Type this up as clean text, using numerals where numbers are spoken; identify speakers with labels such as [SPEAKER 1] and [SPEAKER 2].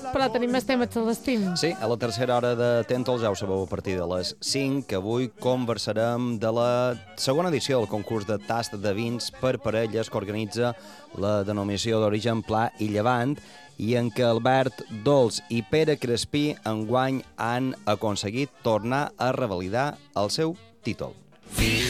[SPEAKER 1] Però tenim més temes de l'estim.
[SPEAKER 2] Sí, a la tercera hora de Tèntol, ja ho sabeu, a partir de les 5, que avui conversarem de la segona edició del concurs de tast de vins per parelles que organitza la denominació d'origen Pla i Llevant, i en què Albert Dols i Pere Crespí enguany han aconseguit tornar a revalidar el seu títol.